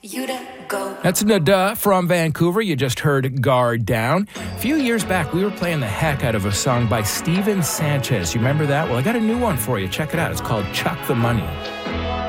That's Nada from Vancouver. You just heard Guard Down. A few years back, we were playing the heck out of a song by Steven Sanchez. You remember that? Well, I got a new one for you. Check it out. It's called Chuck the Money.